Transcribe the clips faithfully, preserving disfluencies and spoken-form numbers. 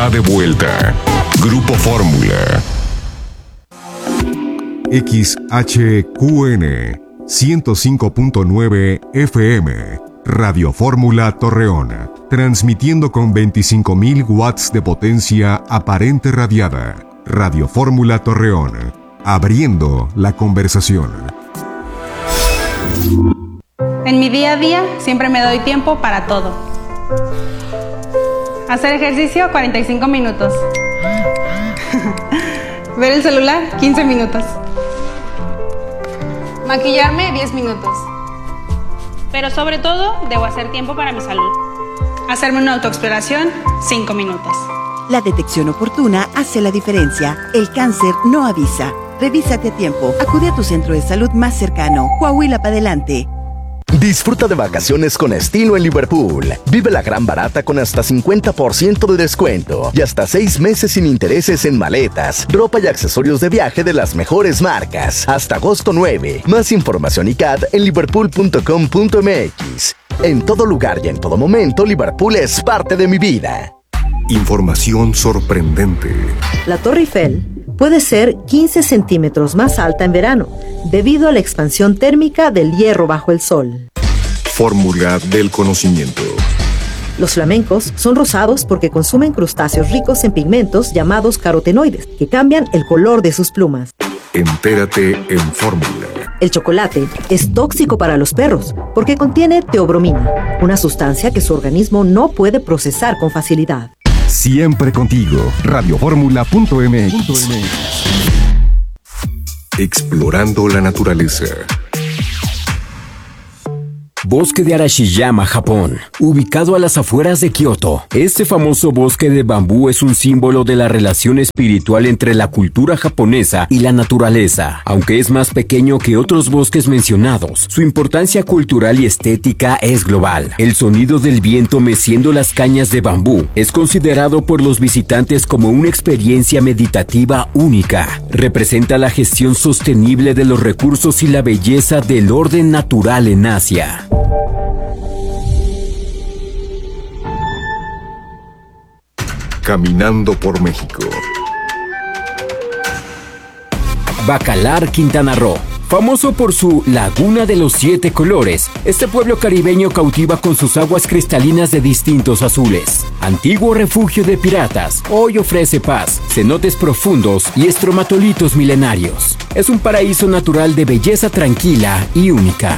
De vuelta, Grupo Fórmula. X H Q N ciento cinco punto nueve F M, Radio Fórmula Torreón, transmitiendo con veinticinco mil watts de potencia aparente radiada. Radio Fórmula Torreón, abriendo la conversación. En mi día a día siempre me doy tiempo para todo. Hacer ejercicio, cuarenta y cinco minutos. Ver el celular, quince minutos. Maquillarme, diez minutos. Pero sobre todo, debo hacer tiempo para mi salud. Hacerme una autoexploración, cinco minutos. La detección oportuna hace la diferencia. El cáncer no avisa. Revísate a tiempo. Acude a tu centro de salud más cercano. Coahuila para adelante. Disfruta de vacaciones con estilo en Liverpool. Vive la gran barata con hasta cincuenta por ciento de descuento y hasta seis meses sin intereses en maletas, ropa y accesorios de viaje de las mejores marcas. Hasta agosto nueve. Más información y C A D en liverpool punto com punto m x. En todo lugar y en todo momento, Liverpool es parte de mi vida. Información sorprendente. La Torre Eiffel puede ser quince centímetros más alta en verano, debido a la expansión térmica del hierro bajo el sol. Fórmula del conocimiento. Los flamencos son rosados porque consumen crustáceos ricos en pigmentos llamados carotenoides, que cambian el color de sus plumas. Entérate en Fórmula. El chocolate es tóxico para los perros porque contiene teobromina, una sustancia que su organismo no puede procesar con facilidad. Siempre contigo, radio fórmula punto m x. Explorando la naturaleza. Bosque de Arashiyama, Japón, ubicado a las afueras de Kioto. Este famoso bosque de bambú es un símbolo de la relación espiritual entre la cultura japonesa y la naturaleza. Aunque es más pequeño que otros bosques mencionados, su importancia cultural y estética es global. El sonido del viento meciendo las cañas de bambú es considerado por los visitantes como una experiencia meditativa única. Representa la gestión sostenible de los recursos y la belleza del orden natural en Asia. Caminando por México. Bacalar, Quintana Roo. Famoso por su Laguna de los Siete Colores, este pueblo caribeño cautiva con sus aguas cristalinas de distintos azules. Antiguo refugio de piratas, hoy ofrece paz, cenotes profundos y estromatolitos milenarios. Es un paraíso natural de belleza tranquila y única.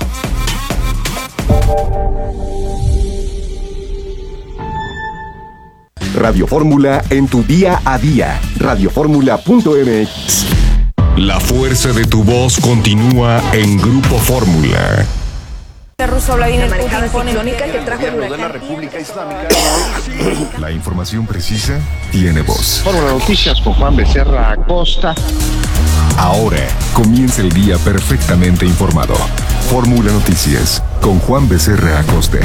Radio Fórmula en tu día a día. radio fórmula punto m x. La fuerza de tu voz continúa en Grupo Fórmula. Vladimir Putin pone que trajo el de la República Islámica. La información precisa tiene voz. Fórmula Noticias con Juan Becerra Acosta. Ahora comienza el día perfectamente informado. Fórmula Noticias con Juan Becerra Acosta.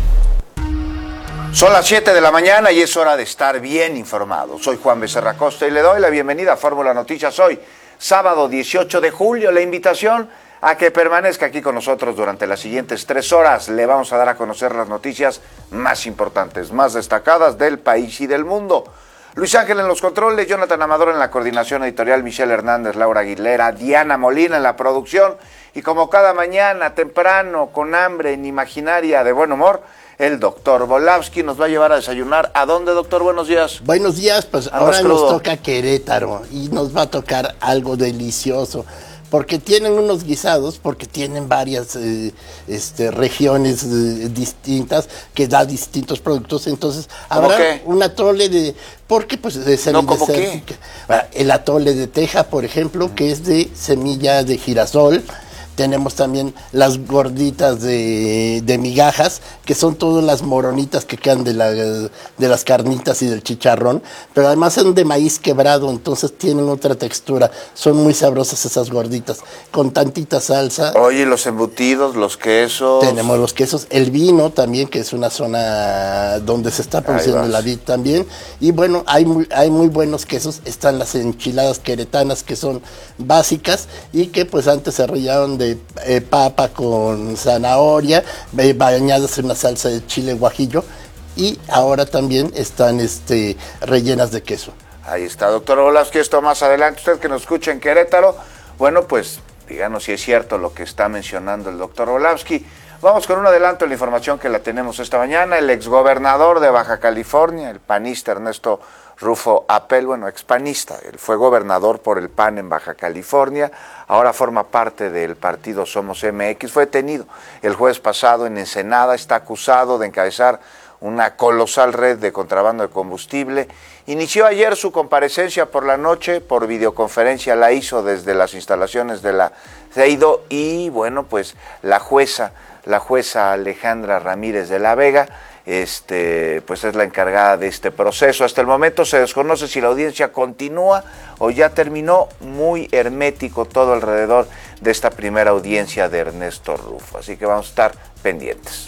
Son las siete de la mañana y es hora de estar bien informado. Soy Juan Becerra Acosta y le doy la bienvenida a Fórmula Noticias hoy, sábado dieciocho de julio. La invitación a que permanezca aquí con nosotros durante las siguientes tres horas. Le vamos a dar a conocer las noticias más importantes, más destacadas del país y del mundo. Luis Ángel en los controles, Jonathan Amador en la coordinación editorial, Michelle Hernández, Laura Aguilera, Diana Molina en la producción. Y como cada mañana, temprano, con hambre, en imaginaria, de buen humor, el doctor Volavsky nos va a llevar a desayunar. ¿A dónde, doctor? Buenos días. Buenos días, pues ahora nos toca Querétaro y nos va a tocar algo delicioso. Porque tienen unos guisados, porque tienen varias eh, este, regiones eh, distintas que da distintos productos. Entonces, habrá qué? un atole de... Porque pues de semilla no, ¿cómo qué? El atole de teja, por ejemplo, que es de semilla de girasol. Tenemos también las gorditas de, de migajas, que son todas las moronitas que quedan de, la, de las carnitas y del chicharrón, pero además son de maíz quebrado, entonces tienen otra textura. Son muy sabrosas esas gorditas, con tantita salsa. Oye, los embutidos, los quesos. Tenemos los quesos, el vino también, que es una zona donde se está produciendo la vid también. Y bueno, hay muy, hay muy buenos quesos. Están las enchiladas queretanas, que son básicas y que pues antes se rellaban de Eh, papa con zanahoria, eh, bañadas en una salsa de chile guajillo, y ahora también están este, rellenas de queso. Ahí está, doctor Orlovsky, esto más adelante. Usted que nos escucha en Querétaro, bueno, pues díganos si es cierto lo que está mencionando el doctor Orlovsky. Vamos con un adelanto de la información que la tenemos esta mañana. El exgobernador de Baja California, el panista Ernesto Rufo Apel, bueno, expanista, él fue gobernador por el P A N en Baja California, ahora forma parte del partido Somos M X, fue detenido el jueves pasado en Ensenada, está acusado de encabezar una colosal red de contrabando de combustible. Inició ayer su comparecencia por la noche, por videoconferencia la hizo desde las instalaciones de la CEIDO y bueno, pues la jueza, la jueza Alejandra Ramírez de la Vega, este, pues es la encargada de este proceso. Hasta el momento se desconoce si la audiencia continúa o ya terminó, muy hermético todo alrededor de esta primera audiencia de Ernesto Rufo, así que vamos a estar pendientes.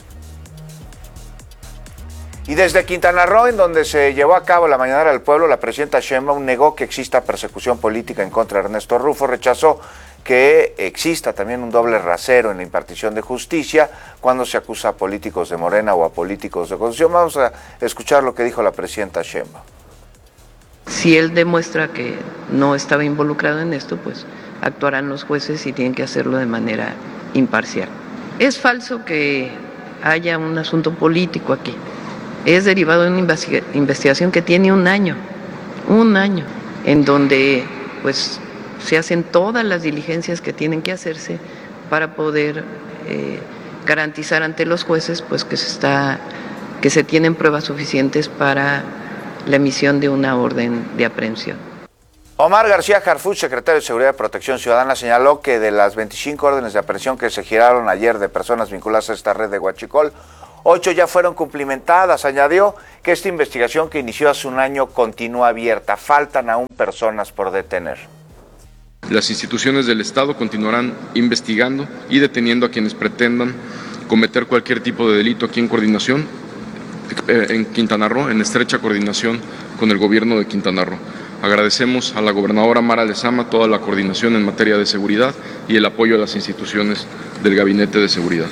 Y desde Quintana Roo, en donde se llevó a cabo la Mañanera del Pueblo, la presidenta Sheinbaum negó que exista persecución política en contra de Ernesto Rufo, rechazó que exista también un doble rasero en la impartición de justicia cuando se acusa a políticos de Morena o a políticos de oposición. Vamos a escuchar lo que dijo la presidenta Sheinbaum. Si él demuestra que no estaba involucrado en esto, pues actuarán los jueces y tienen que hacerlo de manera imparcial. Es falso que haya un asunto político aquí. Es derivado de una investigación que tiene un año, un año, en donde pues se hacen todas las diligencias que tienen que hacerse para poder eh, garantizar ante los jueces pues que se está, que se tienen pruebas suficientes para la emisión de una orden de aprehensión. Omar García Harfuch, secretario de Seguridad y Protección Ciudadana, señaló que de las veinticinco órdenes de aprehensión que se giraron ayer de personas vinculadas a esta red de huachicol, ocho ya fueron cumplimentadas. Añadió que esta investigación que inició hace un año continúa abierta. Faltan aún personas por detener. Las instituciones del Estado continuarán investigando y deteniendo a quienes pretendan cometer cualquier tipo de delito aquí en coordinación, en Quintana Roo, en estrecha coordinación con el gobierno de Quintana Roo. Agradecemos a la gobernadora Mara Lezama toda la coordinación en materia de seguridad y el apoyo a las instituciones del Gabinete de Seguridad.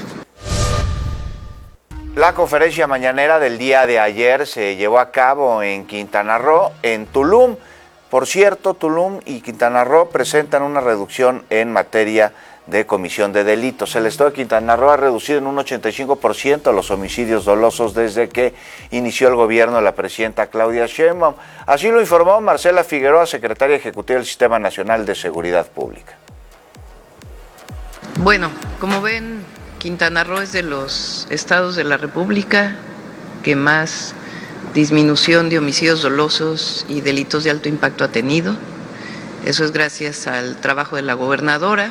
La conferencia mañanera del día de ayer se llevó a cabo en Quintana Roo, en Tulum. Por cierto, Tulum y Quintana Roo presentan una reducción en materia de comisión de delitos. El estado de Quintana Roo ha reducido en un ochenta y cinco por ciento los homicidios dolosos desde que inició el gobierno de la presidenta Claudia Sheinbaum. Así lo informó Marcela Figueroa, secretaria ejecutiva del Sistema Nacional de Seguridad Pública. Bueno, como ven, Quintana Roo es de los estados de la República que más disminución de homicidios dolosos y delitos de alto impacto ha tenido. Eso es gracias al trabajo de la gobernadora.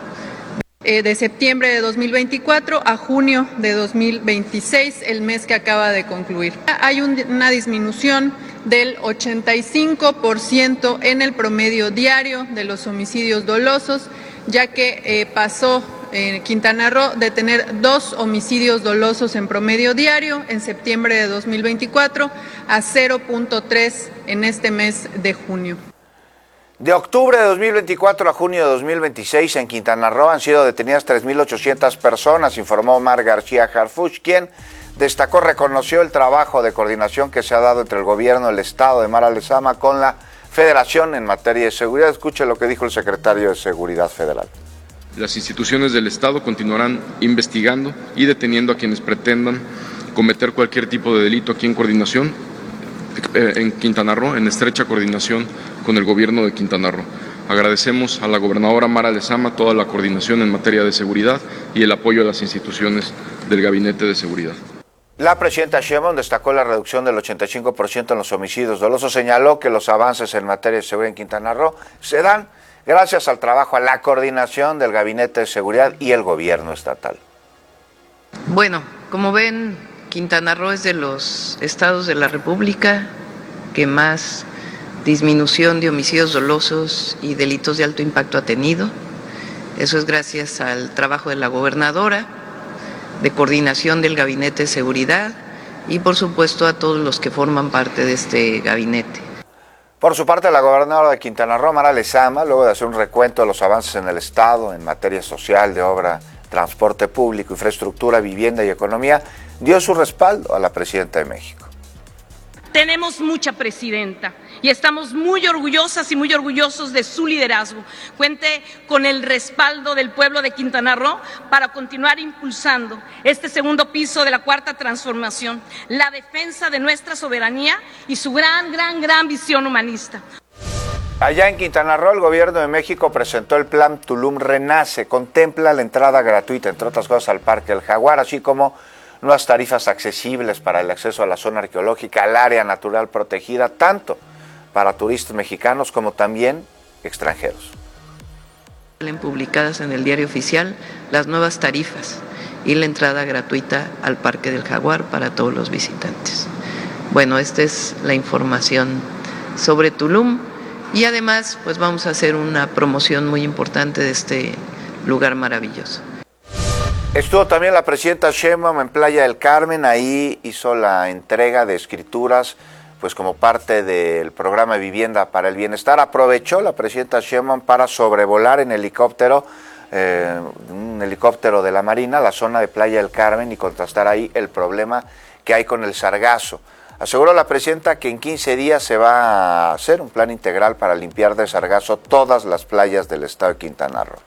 Eh, de septiembre de dos mil veinticuatro a junio de dos mil veintiséis, el mes que acaba de concluir. Hay un, una disminución del ochenta y cinco por ciento en el promedio diario de los homicidios dolosos, ya que eh, pasó en Quintana Roo de tener dos homicidios dolosos en promedio diario en septiembre de dos mil veinticuatro a cero punto tres en este mes de junio. De octubre de dos mil veinticuatro a junio de dos mil veintiséis en Quintana Roo han sido detenidas tres mil ochocientas personas, informó Omar García Harfuch, quien destacó, reconoció el trabajo de coordinación que se ha dado entre el gobierno del estado de Mara Lezama con la Federación en materia de seguridad. Escuche lo que dijo el secretario de Seguridad Federal. Las instituciones del Estado continuarán investigando y deteniendo a quienes pretendan cometer cualquier tipo de delito aquí en coordinación, en Quintana Roo, en estrecha coordinación con el gobierno de Quintana Roo. Agradecemos a la gobernadora Mara Lezama toda la coordinación en materia de seguridad y el apoyo a las instituciones del Gabinete de Seguridad. La presidenta Sheinbaum destacó la reducción del ochenta y cinco por ciento en los homicidios dolosos. Señaló que los avances en materia de seguridad en Quintana Roo se dan gracias al trabajo, a la coordinación del Gabinete de Seguridad y el gobierno estatal. Bueno, como ven, Quintana Roo es de los estados de la República que más disminución de homicidios dolosos y delitos de alto impacto ha tenido. Eso es gracias al trabajo de la gobernadora, de coordinación del Gabinete de Seguridad y, por supuesto, a todos los que forman parte de este gabinete. Por su parte, la gobernadora de Quintana Roo, Mara Lezama, luego de hacer un recuento de los avances en el estado en materia social, de obra transporte público, infraestructura, vivienda y economía, dio su respaldo a la presidenta de México. Tenemos mucha presidenta y estamos muy orgullosas y muy orgullosos de su liderazgo. Cuente con el respaldo del pueblo de Quintana Roo para continuar impulsando este segundo piso de la Cuarta Transformación, la defensa de nuestra soberanía y su gran, gran, gran visión humanista. Allá en Quintana Roo, el gobierno de México presentó el plan Tulum Renace. Contempla la entrada gratuita, entre otras cosas, al Parque del Jaguar, así como nuevas tarifas accesibles para el acceso a la zona arqueológica, al área natural protegida, tanto para turistas mexicanos como también extranjeros. Salen publicadas en el Diario Oficial las nuevas tarifas y la entrada gratuita al Parque del Jaguar para todos los visitantes. Bueno, esta es la información sobre Tulum y además pues vamos a hacer una promoción muy importante de este lugar maravilloso. Estuvo también la presidenta Sheinbaum en Playa del Carmen, ahí hizo la entrega de escrituras, pues como parte del programa Vivienda para el Bienestar. Aprovechó la presidenta Sheinbaum para sobrevolar en helicóptero, eh, un helicóptero de la Marina, la zona de Playa del Carmen y contrastar ahí el problema que hay con el sargazo. Aseguró la presidenta que en quince días se va a hacer un plan integral para limpiar de sargazo todas las playas del estado de Quintana Roo.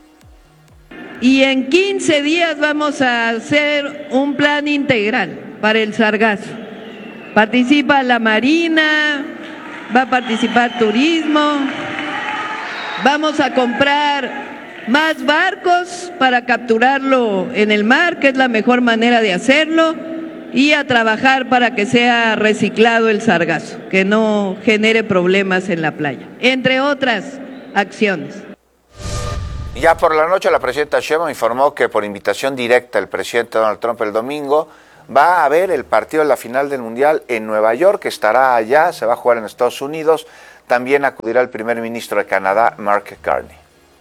Y en quince días vamos a hacer un plan integral para el sargazo. Participa la Marina, va a participar turismo, vamos a comprar más barcos para capturarlo en el mar, que es la mejor manera de hacerlo, y a trabajar para que sea reciclado el sargazo, que no genere problemas en la playa, entre otras acciones. Ya por la noche la presidenta Sheinbaum informó que por invitación directa del presidente Donald Trump el domingo va a haber el partido de la final del Mundial en Nueva York, que estará allá, se va a jugar en Estados Unidos. También acudirá el primer ministro de Canadá, Mark Carney.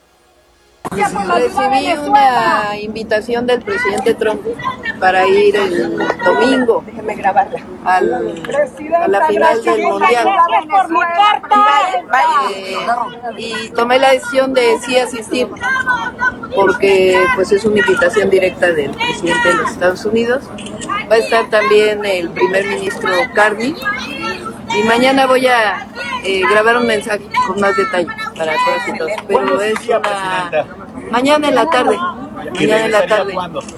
Recibí una invitación del presidente Trump para ir el domingo al, a la final del Mundial. Eh, y tomé la decisión de sí asistir, porque pues es una invitación directa del presidente de los Estados Unidos. Va a estar también el primer ministro Carney. Y mañana voy a eh, grabar un mensaje con más detalle para todos y todos. Pero es una... mañana en la tarde. Mañana en la tarde.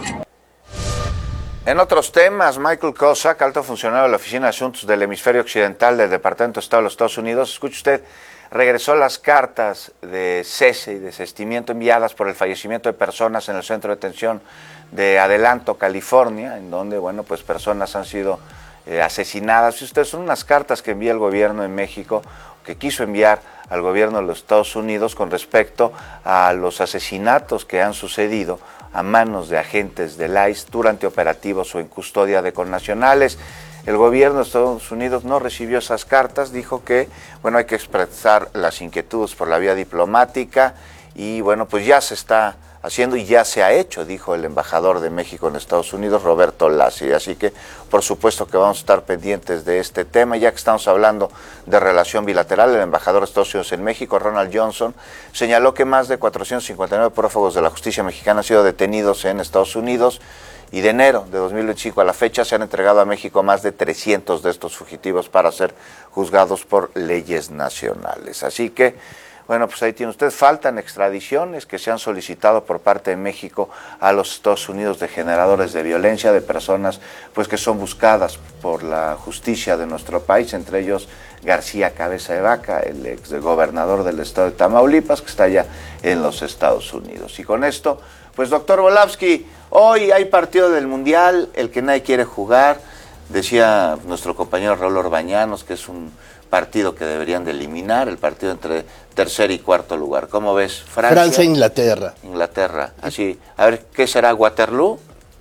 En otros temas, Michael Cossack, alto funcionario de la Oficina de Asuntos del Hemisferio Occidental del Departamento de Estado de los Estados Unidos, escuche usted, regresó las cartas de cese y desistimiento enviadas por el fallecimiento de personas en el centro de detención de Adelanto, California, en donde, bueno, pues personas han sido Eh, asesinadas. Y ustedes son unas cartas que envía el gobierno de México, que quiso enviar al gobierno de los Estados Unidos con respecto a los asesinatos que han sucedido a manos de agentes del I C E durante operativos o en custodia de connacionales. El gobierno de Estados Unidos no recibió esas cartas, dijo que, bueno, hay que expresar las inquietudes por la vía diplomática y, bueno, pues ya se está haciendo y ya se ha hecho, dijo el embajador de México en Estados Unidos, Roberto Lassi. Así que, por supuesto que vamos a estar pendientes de este tema. Ya que estamos hablando de relación bilateral, el embajador de Estados Unidos en México, Ronald Johnson, señaló que más de cuatrocientos cincuenta y nueve prófugos de la justicia mexicana han sido detenidos en Estados Unidos y de enero de dos mil veinticinco a la fecha se han entregado a México más de trescientos de estos fugitivos para ser juzgados por leyes nacionales. Así que, bueno, pues ahí tiene usted, faltan extradiciones que se han solicitado por parte de México a los Estados Unidos de generadores de violencia, de personas pues que son buscadas por la justicia de nuestro país, entre ellos García Cabeza de Vaca, el ex gobernador del estado de Tamaulipas, que está allá en los Estados Unidos. Y con esto, pues doctor Volavsky, hoy hay partido del Mundial, el que nadie quiere jugar, decía nuestro compañero Raúl Orbañanos, que es un partido que deberían de eliminar, el partido entre tercer y cuarto lugar. ¿Cómo ves? Francia, Francia, Inglaterra. Inglaterra, así. A ver, ¿qué será Waterloo?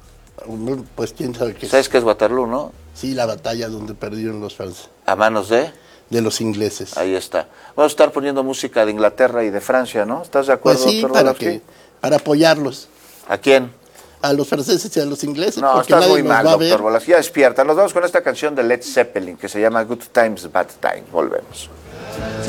Pues quién sabe qué. ¿Sabes qué es Waterloo, no? Sí, la batalla donde perdieron los franceses. ¿A manos de? De los ingleses. Ahí está. Vamos a estar poniendo música de Inglaterra y de Francia, ¿no? ¿Estás de acuerdo, pues sí, doctor para, Volavsky? que, para apoyarlos. ¿A quién? A los franceses y a los ingleses. No, estás muy mal, doctor Volavsky. Ya despierta. Nos vamos con esta canción de Led Zeppelin que se llama Good Times, Bad Times. Volvemos.